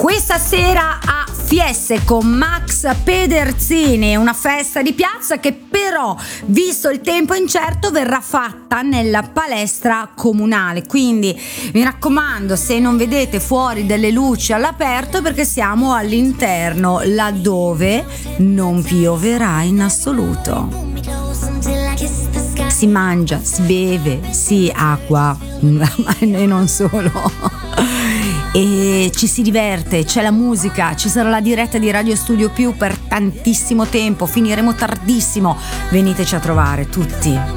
Questa sera a Fiesse con Max Pederzini, una festa di piazza che però, visto il tempo incerto, verrà fatta nella palestra comunale, quindi mi raccomando, se non vedete fuori delle luci all'aperto, perché siamo all'interno, laddove non pioverà in assoluto. Si mangia, si beve, sì, acqua e non solo. E ci si diverte, c'è la musica, ci sarà la diretta di Radio Studio Più per tantissimo tempo, finiremo tardissimo, veniteci a trovare tutti.